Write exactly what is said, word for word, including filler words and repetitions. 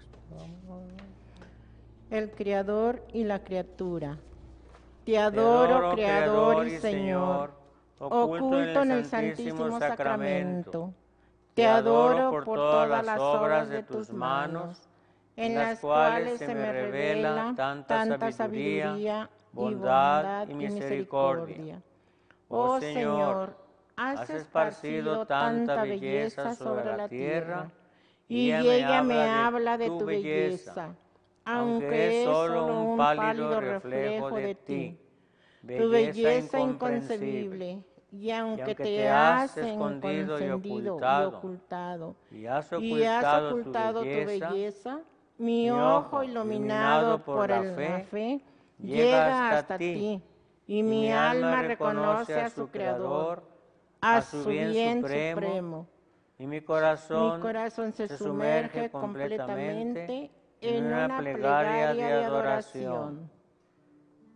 El Creador y la criatura. Te adoro, Creador y Señor, oculto en el Santísimo Sacramento. Te adoro por todas las obras de tus manos, en las cuales se me revela tanta sabiduría, bondad y misericordia. Oh Señor, has esparcido tanta belleza sobre la tierra, y ella me habla de tu belleza, aunque es solo un pálido reflejo de ti. Tu belleza inconcebible, y aunque te has escondido y ocultado, y has ocultado tu belleza, mi ojo iluminado por la fe llega hasta ti, y mi alma reconoce a su Creador, a su bien supremo. Y mi corazón, Mi corazón se sumerge completamente en una plegaria de adoración.